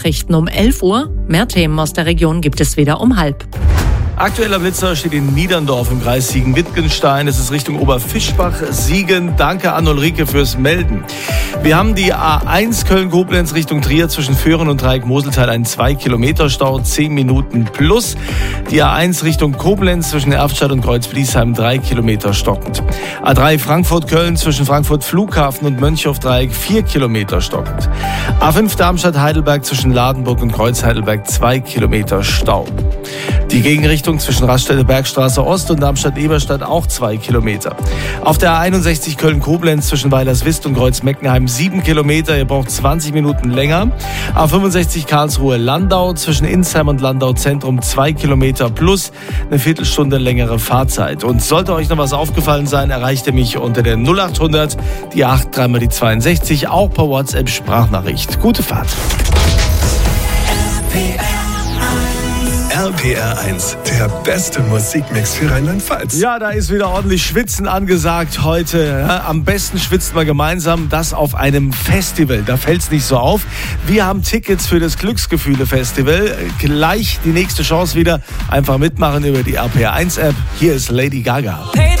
Nachrichten um 11 Uhr. Mehr Themen aus der Region gibt es wieder um 12:30. Aktueller Blitzer steht in Niederndorf im Kreis Siegen-Wittgenstein. Es ist Richtung Oberfischbach, Siegen. Danke an Ulrike fürs Melden. Wir haben die A1 Köln-Koblenz Richtung Trier zwischen Föhren und Dreieck-Moseltal einen 2-Kilometer-Stau, 10 Minuten plus. Die A1 Richtung Koblenz zwischen Erftstadt und Kreuz-Bliesheim 3 Kilometer stockend. A3 Frankfurt-Köln zwischen Frankfurt Flughafen und Mönchhof-Dreieck 4 Kilometer stockend. A5 Darmstadt-Heidelberg zwischen Ladenburg und Kreuz-Heidelberg 2 Kilometer Stau. Die Gegenrichtung zwischen Raststätte-Bergstraße Ost und Darmstadt-Eberstadt auch 2 Kilometer. Auf der A61 Köln-Koblenz zwischen Weilerswist und Kreuz-Meckenheim 7 Kilometer. Ihr braucht 20 Minuten länger. A65 Karlsruhe-Landau zwischen Insheim und Landau-Zentrum 2 Kilometer plus eine Viertelstunde längere Fahrzeit. Und sollte euch noch was aufgefallen sein, erreicht ihr mich unter der 0800, die 8, dreimal die 62, auch per WhatsApp-Sprachnachricht. Gute Fahrt. RPR 1, der beste Musikmix für Rheinland-Pfalz. Ja, da ist wieder ordentlich Schwitzen angesagt heute. Ja, am besten schwitzt man gemeinsam, das auf einem Festival. Da fällt's nicht so auf. Wir haben Tickets für das Glücksgefühle-Festival. Gleich die nächste Chance wieder. Einfach mitmachen über die RPR 1 App. Hier ist Lady Gaga.